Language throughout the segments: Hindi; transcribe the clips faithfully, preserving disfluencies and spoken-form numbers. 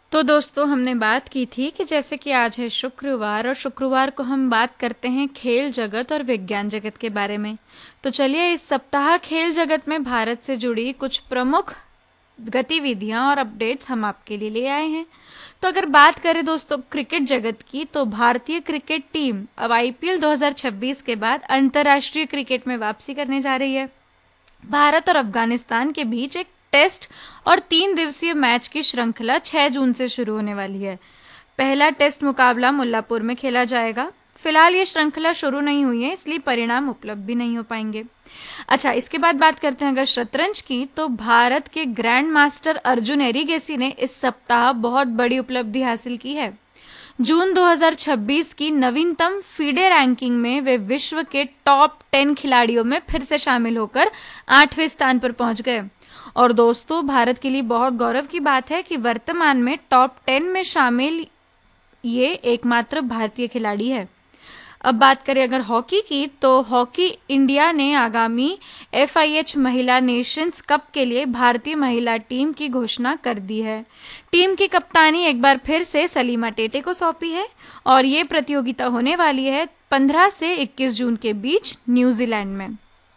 तो दोस्तों हमने बात की थी कि जैसे कि आज है शुक्रवार और शुक्रवार को हम बात करते हैं खेल जगत और विज्ञान जगत के बारे में। तो चलिए इस सप्ताह खेल जगत में भारत से जुड़ी कुछ प्रमुख गतिविधियां और अपडेट्स हम आपके लिए ले आए हैं। तो अगर बात करें दोस्तों क्रिकेट जगत की, तो भारतीय क्रिकेट टीम अब आईपीएल दो हज़ार छब्बीस के बाद अंतर्राष्ट्रीय क्रिकेट में वापसी करने जा रही है। भारत और अफगानिस्तान के बीच एक टेस्ट और तीन दिवसीय मैच की श्रृंखला छह जून से शुरू होने वाली है। पहला टेस्ट मुकाबला मुल्लापुर में खेला जाएगा। फिलहाल ये श्रृंखला शुरू नहीं हुई है, इसलिए परिणाम उपलब्ध भी नहीं हो पाएंगे। अच्छा, इसके बाद बात करते हैं अगर शतरंज की, तो भारत के ग्रैंड मास्टर अर्जुन एरिगेसी ने इस सप्ताह बहुत बड़ी उपलब्धि हासिल की है। जून दो हज़ार छब्बीस की नवीनतम फीडे रैंकिंग में वे विश्व के टॉप टेन खिलाड़ियों में फिर से शामिल होकर आठवें स्थान पर पहुंच गए। और दोस्तों भारत के लिए बहुत गौरव की बात है कि वर्तमान में टॉप टेन में शामिल ये एकमात्र भारतीय खिलाड़ी है। अब बात करें अगर हॉकी की, तो हॉकी इंडिया ने आगामी एफआईएच महिला नेशंस कप के लिए भारतीय महिला टीम की घोषणा कर दी है। टीम की कप्तानी एक बार फिर से सलीमा टेटे को सौंपी है और ये प्रतियोगिता होने वाली है पंद्रह से इक्कीस जून के बीच न्यूजीलैंड में।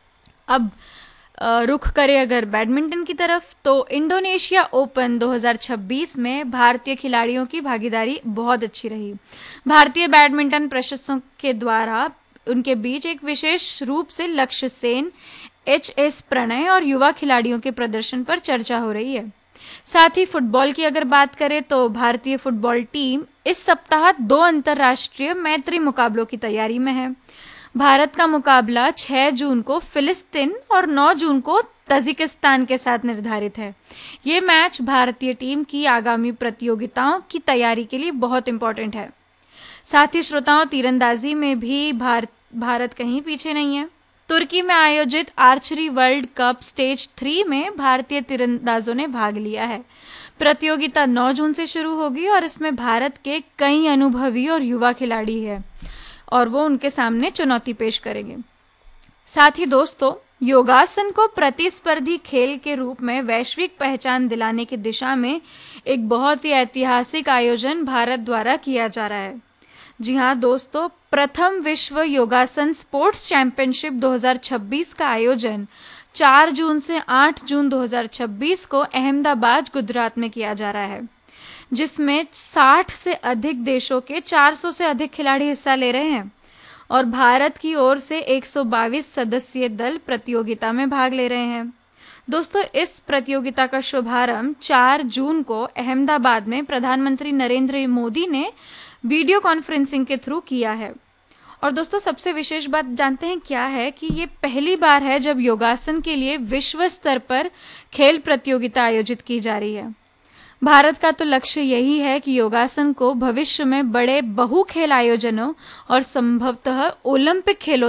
अब रुख करें अगर बैडमिंटन की तरफ, तो इंडोनेशिया ओपन दो हज़ार छब्बीस में भारतीय खिलाड़ियों की भागीदारी बहुत अच्छी रही। भारतीय बैडमिंटन प्रशंसकों के द्वारा उनके बीच एक विशेष रूप से लक्ष्य सेन, एच एस प्रणय और युवा खिलाड़ियों के प्रदर्शन पर चर्चा हो रही है। साथ ही फुटबॉल की अगर बात करें, तो भारतीय फुटबॉल टीम इस सप्ताह दो अंतर्राष्ट्रीय मैत्री मुकाबलों की तैयारी में है। भारत का मुकाबला छह जून को फिलिस्तीन और नौ जून को तजिकिस्तान के साथ निर्धारित है। ये मैच भारतीय टीम की आगामी प्रतियोगिताओं की तैयारी के लिए बहुत इंपॉर्टेंट है। साथ ही श्रोताओं, तीरंदाजी में भी भारत भारत कहीं पीछे नहीं है। तुर्की में आयोजित archery world cup stage three में भारतीय तीरंदाजों ने भाग लिया है। प्रतियोगिता नौ जून से शुरू होगी और इसमें भारत के कई अनुभवी और युवा खिलाड़ी हैं और वो उनके सामने चुनौती पेश करेंगे। साथ ही दोस्तों, योगासन को प्रतिस्पर्धी खेल के रूप में वैश्विक पहचान दिलाने की दिशा में एक बहुत ही ऐतिहासिक आयोजन भारत द्वारा किया जा रहा है। जी हाँ दोस्तों, प्रथम विश्व योगासन स्पोर्ट्स चैंपियनशिप दो हज़ार छब्बीस का आयोजन चार जून से आठ जून दो हज़ार छब्बीस को अहमदाबाद, गुजरात में किया जा रहा है, जिसमें साठ से अधिक देशों के चार सौ से अधिक खिलाड़ी हिस्सा ले रहे हैं और भारत की ओर से एक सौ बाईस सदस्यीय दल प्रतियोगिता में भाग ले रहे हैं। दोस्तों, इस प्रतियोगिता का शुभारंभ चार जून को अहमदाबाद में प्रधानमंत्री नरेंद्र मोदी ने वीडियो कॉन्फ्रेंसिंग के थ्रू किया है। और दोस्तों, सबसे विशेष बात जानते हैं क्या है कि ये पहली बार है जब योगासन के लिए विश्व स्तर पर खेल प्रतियोगिता आयोजित की जा रही है। भारत का तो लक्ष्य यही है कि योगासन को भविष्य में बड़े बहु खेल आयोजनों और संभवतः ओलंपिक खेलों